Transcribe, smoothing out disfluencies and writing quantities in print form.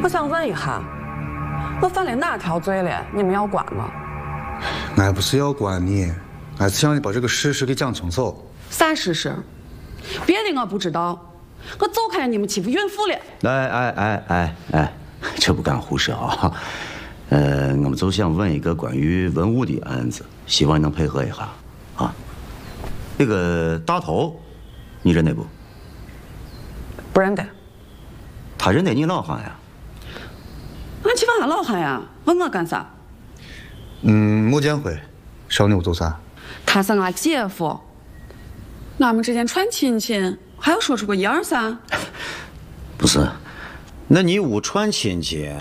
我想问一下，我犯了哪条罪了？你们要管我？ 俺不是要管你，俺是想你把这个事实给讲清楚。 啥事实？别的我不知道，我就看见你们欺负孕妇了。 哎，这不敢胡说啊！我们就想问一个关于文物的案子，希望你能配合一下啊。那个大头，你认得不？ 不认得。 他认得你老汉呀？ 俺欺负俺老汉呀？问我干啥？ 没见回，少你我做啥？ 他是俺姐夫，俺们之间串亲戚，还要说出个一二三。 不是，那你屋串亲戚